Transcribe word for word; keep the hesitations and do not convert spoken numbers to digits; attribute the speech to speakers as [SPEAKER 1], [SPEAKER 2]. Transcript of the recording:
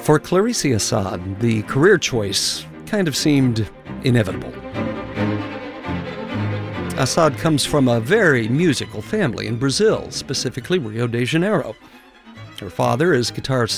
[SPEAKER 1] For Clarice Assad, the career choice kind of seemed inevitable. Assad comes from a very musical family in Brazil, specifically Rio de Janeiro. Her father is guitarist